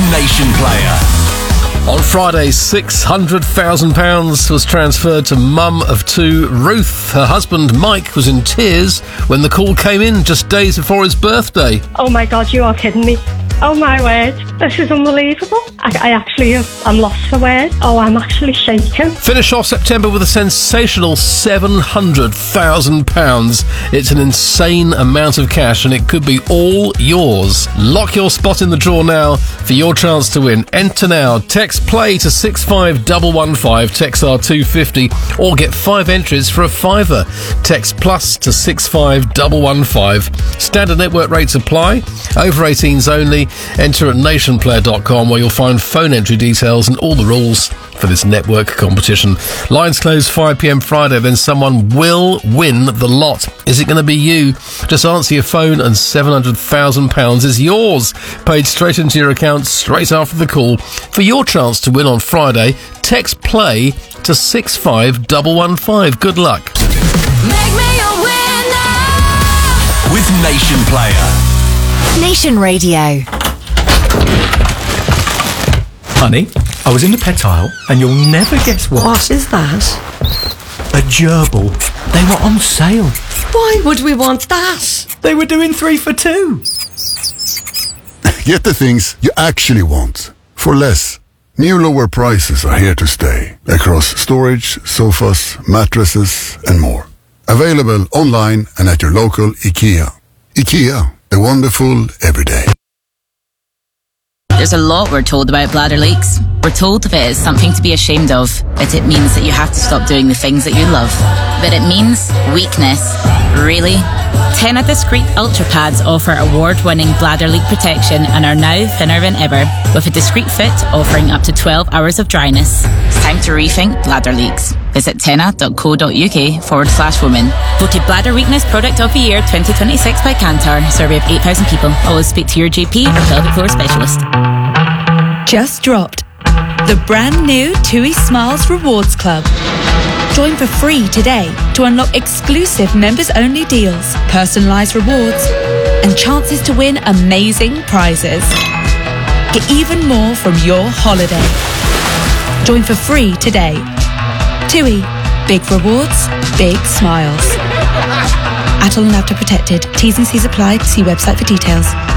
Nation Player. On Friday, £600,000 was transferred to mum of two, Ruth. Her husband, Mike, was in tears when the call came in just days before his birthday. Oh my God, you are kidding me. Oh my word, this is unbelievable. I'm lost for words. Oh, I'm actually shaking. Finish off September with a sensational £700,000. It's an insane amount of cash and it could be all yours. Lock your spot in the draw now for your chance to win. Enter now. Text play to 65115, text R250, or get 5 entries for a £5. Text plus to 65115. Standard network rates apply. Over 18s only. Enter at nationplayer.com where you'll find phone entry details and all the rules for this network competition. Lines close 5pm Friday, then someone will win the lot. Is it going to be you? Just answer your phone and £700,000 is yours. Paid straight into your account straight after the call. For your chance to win on Friday, text play to 65115. Good luck. Make me a winner with Nation Player. Nation Radio. Honey, I was in the pet aisle and you'll never guess what. What is that? A gerbil. They were on sale. Why would we want that? They were doing 3 for 2. Get the things you actually want for less. New lower prices are here to stay across storage, sofas, mattresses and more. Available online and at your local IKEA. IKEA, the wonderful everyday. There's a lot we're told about bladder leaks. We're told if it is something to be ashamed of, that it means that you have to stop doing the things that you love. But it means weakness. Really? Tena Discreet Ultra Pads offer award-winning bladder leak protection and are now thinner than ever, with a discreet fit offering up to 12 hours of dryness. It's time to rethink bladder leaks. Visit tena.co.uk/women. Voted Bladder Weakness Product of the Year 2026 by Kantar. Survey of 8,000 people. Always speak to your GP or pelvic floor specialist. Just dropped the brand new TUI Smiles Rewards Club. Join for free today to unlock exclusive members-only deals, personalised rewards, and chances to win amazing prizes. Get even more from your holiday. Join for free today. TUI. Big rewards, big smiles. Adult and After Protected. T's and C's apply. See website for details.